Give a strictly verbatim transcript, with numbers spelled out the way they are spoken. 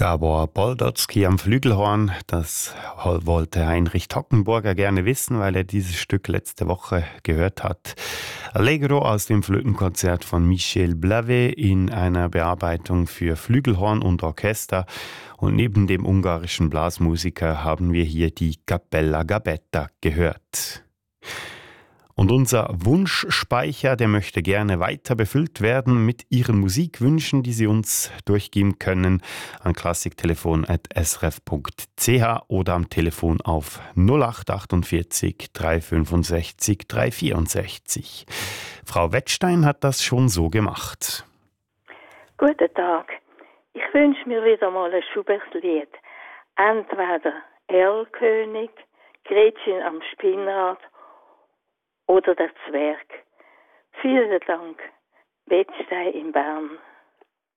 Gabor Boldotzky am Flügelhorn, das wollte Heinrich Tockenburger gerne wissen, weil er dieses Stück letzte Woche gehört hat. Allegro aus dem Flötenkonzert von Michel Blavet in einer Bearbeitung für Flügelhorn und Orchester. Und neben dem ungarischen Blasmusiker haben wir hier die Cappella Gabetta gehört. Und unser Wunschspeicher, der möchte gerne weiter befüllt werden mit Ihren Musikwünschen, die Sie uns durchgeben können an klassiktelefon at s r f punkt c h oder am Telefon auf null acht achtundvierzig drei fünfundsechzig drei vierundsechzig. Frau Wettstein hat das schon so gemacht. Guten Tag. Ich wünsche mir wieder mal ein Schubert-Lied. Entweder Erlkönig, Gretchen am Spinnrad oder der Zwerg. Vielen Dank. Wettstein in Bern.